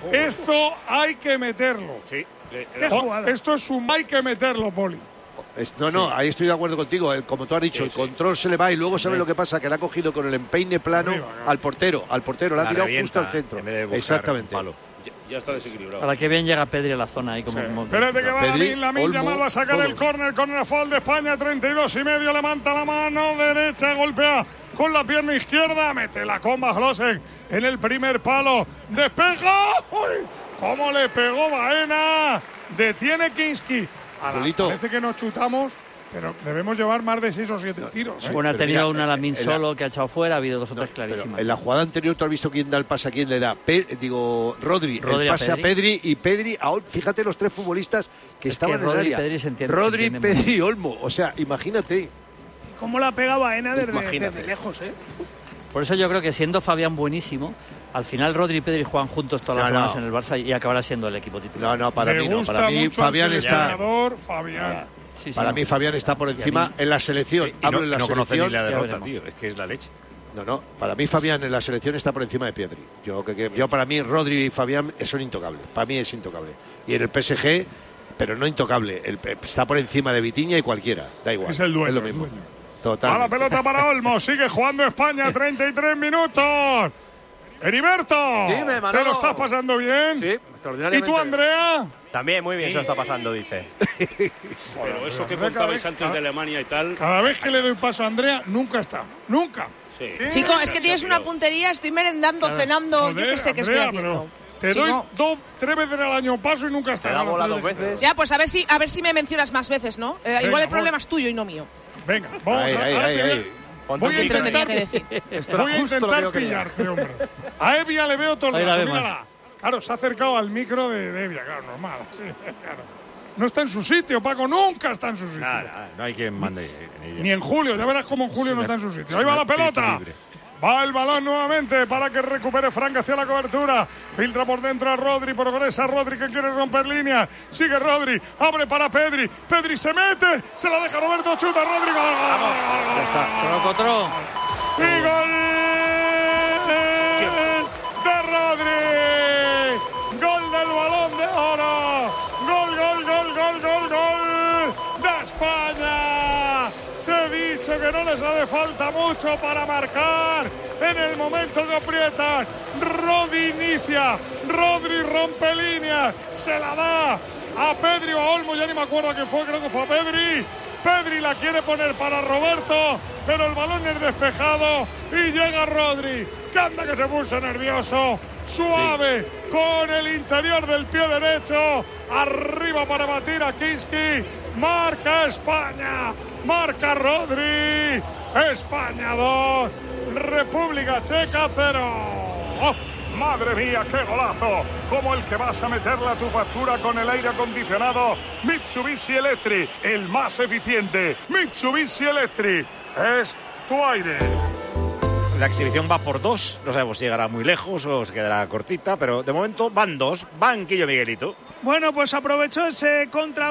Esto hay que meterlo. Sí. eh, Qué jugada. Esto es un hay que meterlo, Poli. Es- no, no, ahí estoy de acuerdo contigo. eh, Como tú has dicho, Sí, el sí. control se le va y luego ¿sabes lo que pasa? Que le ha cogido con el empeine plano Arriba, claro. al portero. Al portero, le ha La tirado revienta, justo al centro. en vez de buscar Exactamente. un palo. Ya, ya está desequilibrado. Para que bien llega Pedri a la zona ahí como... como- Espérate que va Pedri, la Lamin Olmo, Yamal va a sacar todo. el córner, córner a favor de España, treinta y dos y medio, levanta la mano derecha, golpea con la pierna izquierda, mete la comba Hlosek en el primer palo, despeja, ¡uy! ¿Cómo le pegó Baena? Detiene Kinski. A la- Julito. Parece que nos chutamos, pero debemos llevar más de seis o siete tiros. ¿eh? Bueno, ha Pero tenido mira, una Lamin en la- solo que ha echado fuera, ha habido dos o tres Pero clarísimas. en la jugada anterior tú has visto quién da el pase a quién le da. Pe- digo, Rodri, Rodri el a pase a Pedri. Pedri y Pedri a Ol- Fíjate los tres futbolistas que Es estaban que en el Rodri y área. Pedri se entienden- Rodri, se entienden Pedri y Olmo. O sea, imagínate. ¿Cómo la pega Baena desde, Imagínate. desde lejos, eh? Por eso yo creo que siendo Fabián buenísimo, al final Rodri y Pedri juegan juntos todas las No, semanas no. en el Barça y acabará siendo el equipo titular. No, no, para Me mí no. gusta Para mí mucho Fabián el está. seleccionador, Fabián. Sí, sí, Para no. mí Fabián está por encima en la selección. Y no, Hablo en la no conoce ni selección. la ya derrota, veremos. tío. Es que es la leche. No, no. Para mí Fabián en la selección está por encima de Pedri. Yo, que, que- yo para mí Rodri y Fabián son intocables. Para mí es intocable. Y en el P S G, pero no intocable. El- está por encima de Vitinha y cualquiera. Da igual. Es el dueño, lo el mismo. dueño. Total. A la pelota para Olmo, sigue jugando España, treinta y tres minutos. Heriberto, Dime, Manolo. ¿te lo estás pasando bien? Sí, ¿Y extraordinariamente. tú, Andrea? También muy bien se lo está pasando, dice. Pero eso que Andrea, cada contabais vez- antes cada- de Alemania y tal. Cada vez que le doy paso a Andrea, nunca está. Nunca. Sí. Chico, es que tienes una puntería, estoy merendando, cenando, yo Joder, qué sé qué Andrea, estoy haciendo. pero te doy Chico. dos, tres veces al año paso y nunca está. Te da No, bola no, dos no, veces. Ya, pues a ver si a ver si me mencionas más veces, ¿no? Eh, igual el amor. problema es tuyo y no mío. Venga, vamos Ahí, a ahí, ahora ahí, te voy a- ahí. Ponte Voy a un ¿Qué te lo micro. tenía que decir? Esto era Voy a justo lo que intentar yo quería. pillarte, hombre. A Evia le veo todo el Ahí la rato, vemos. mírala. Claro, se ha acercado al micro de, de Evia, claro, normal. Sí, claro. No está en su sitio, Paco, nunca está en su sitio. Nada, nada, no hay quien mande en ella. Ni en julio, ya verás cómo en julio no está en su sitio. Ahí es va un la espíritu pelota. libre. Va el balón nuevamente para que recupere Frank hacia la cobertura. Filtra por dentro a Rodri, progresa Rodri que quiere romper línea. Sigue Rodri, abre para Pedri. Pedri se mete, se la deja Roberto, chuta Rodri. Gol, gol, gol, gol, Ya está. Trocotro. y gol de Rodri. Gol del Balón de Oro. Gol, gol, gol, gol, gol, gol de España. Te he dicho que no les hace falta mucho para marcar. En el momento que aprietan, Rodri inicia. Rodri rompe líneas. Se la da a Pedri o a Olmo. Ya ni me acuerdo a quién fue, creo que fue a Pedri. Pedri la quiere poner para Roberto, pero el balón es despejado y llega Rodri, que anda que se puso nervioso, suave, con el interior del pie derecho, arriba para batir a Kinski, marca España, marca Rodri, España dos, República Checa cero. ¡Oh! ¡Madre mía, qué golazo! Como el que vas a meterle a tu factura con el aire acondicionado Mitsubishi Electric, el más eficiente. Mitsubishi Electric es tu aire. La exhibición va por dos. No sabemos si llegará muy lejos o se quedará cortita, pero de momento van dos. Banquillo Miguelito. Bueno, pues aprovechó ese contra